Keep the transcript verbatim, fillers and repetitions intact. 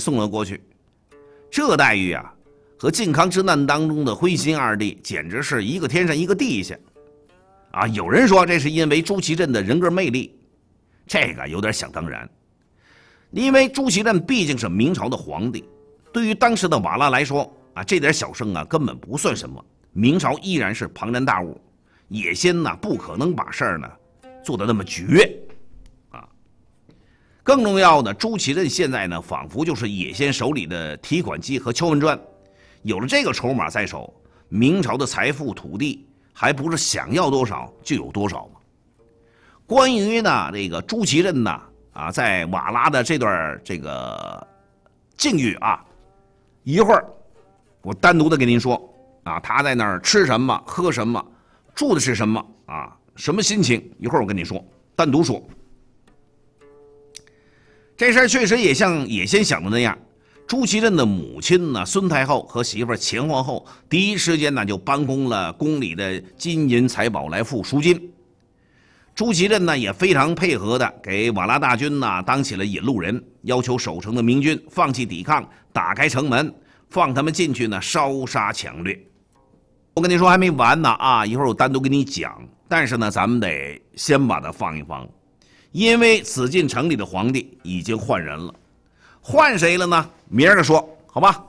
送了过去。这待遇啊，和靖康之难当中的徽钦二帝简直是一个天上一个地下。啊，有人说这是因为朱祁镇的人格魅力，这个有点想当然。因为朱祁镇毕竟是明朝的皇帝，对于当时的瓦剌来说啊，这点小胜啊根本不算什么。明朝依然是庞然大物，野先呢不可能把事儿呢做得那么绝啊。更重要的，朱祁镇现在呢仿佛就是野先手里的提款机和敲门砖，有了这个筹码在手，明朝的财富土地还不是想要多少就有多少吗？关于呢这个朱祁镇呢啊，在瓦剌的这段这个境遇啊，一会儿我单独的跟您说啊，他在那儿吃什么喝什么，住的是什么啊，什么心情，一会儿我跟你说，单独说。这事儿确实也像野先想的那样，朱祁镇的母亲呢孙太后和媳妇钱皇后第一时间呢就搬宫了宫里的金银财宝来付赎金。朱祁镇呢也非常配合的给瓦剌大军呢当起了引路人，要求守城的明军放弃抵抗，打开城门，放他们进去呢烧杀抢掠。我跟你说还没完呢啊，一会儿我单独跟你讲，但是呢咱们得先把它放一放，因为紫禁城里的皇帝已经换人了。换谁了呢？明儿个说好吧。